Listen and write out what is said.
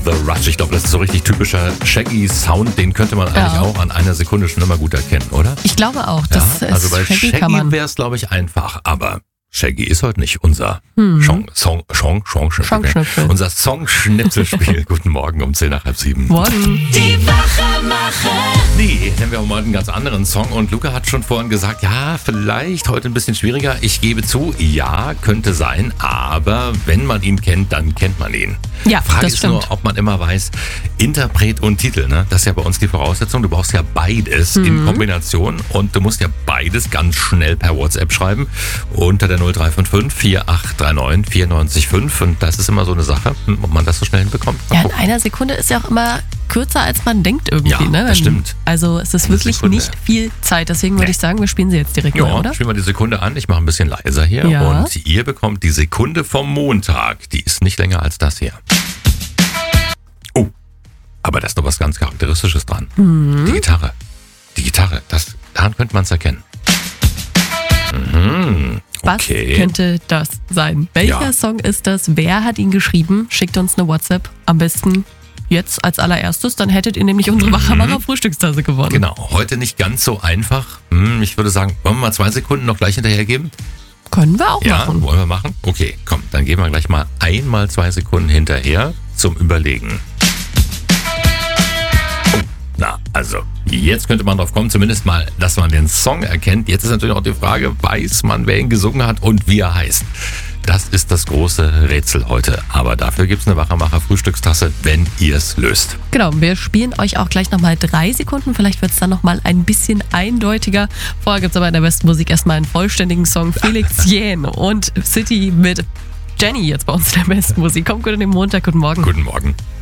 The Rush. Ich glaube, das ist so richtig typischer Shaggy-Sound. Den könnte man eigentlich auch an einer Sekunde schon immer gut erkennen, oder? Ich glaube auch. Also bei Shaggy wäre es, glaube ich, einfach. Aber Shaggy ist heute nicht unser Songschnipsel. Unser Songschnipselspiel. Guten Morgen um 6:10. Morgen. Die Wachmacher. Nee, nehmen wir auch mal einen ganz anderen Song. Und Luca hat schon vorhin gesagt, ja, vielleicht heute ein bisschen schwieriger. Ich gebe zu, ja, könnte sein. Aber wenn man ihn kennt, dann kennt man ihn. Ja, Frage das ist stimmt. nur, ob man immer weiß, Interpret und Titel, ne? Das ist ja bei uns die Voraussetzung. Du brauchst ja beides in Kombination. Und du musst ja beides ganz schnell per WhatsApp schreiben. Unter der 0355 4839 94,5. Und das ist immer so eine Sache, ob man das so schnell hinbekommt. Ja, in einer Sekunde ist ja auch immer kürzer, als man denkt irgendwie. Ja, ne? das stimmt. Also es ist Eine wirklich Sekunde. nicht viel Zeit. Deswegen würde ich sagen, wir spielen sie jetzt direkt mal, oder? Spielen wir die Sekunde an. Ich mache ein bisschen leiser hier. Ja. Und ihr bekommt die Sekunde vom Montag. Die ist nicht länger als das hier. Oh, aber da ist noch was ganz Charakteristisches dran. Die Gitarre. Die Gitarre, daran könnte man es erkennen. Was könnte das sein? Welcher Song ist das? Wer hat ihn geschrieben? Schickt uns eine WhatsApp. Am besten jetzt als allererstes. Dann hättet ihr nämlich unsere Wachmacher Frühstückstasse gewonnen. Genau, heute nicht ganz so einfach. Ich würde sagen, wollen wir mal 2 Sekunden noch gleich hinterher geben? Können wir auch Ja, machen. wollen wir machen? Okay, komm, dann geben wir gleich mal einmal 2 Sekunden hinterher zum Überlegen. Na, also, jetzt könnte man drauf kommen, zumindest mal, dass man den Song erkennt. Jetzt ist natürlich auch die Frage, weiß man, wer ihn gesungen hat und wie er heißt? Das ist das große Rätsel heute. Aber dafür gibt's eine Wachmacher Frühstückstasse, wenn ihr es löst. Genau, wir spielen euch auch gleich nochmal 3 Sekunden. Vielleicht wird es dann nochmal ein bisschen eindeutiger. Vorher gibt es aber in der besten Musik erstmal einen vollständigen Song. Felix Jähn und City mit Jenny jetzt bei uns in der besten Musik. Kommt gut an den Montag. Guten Morgen. Guten Morgen.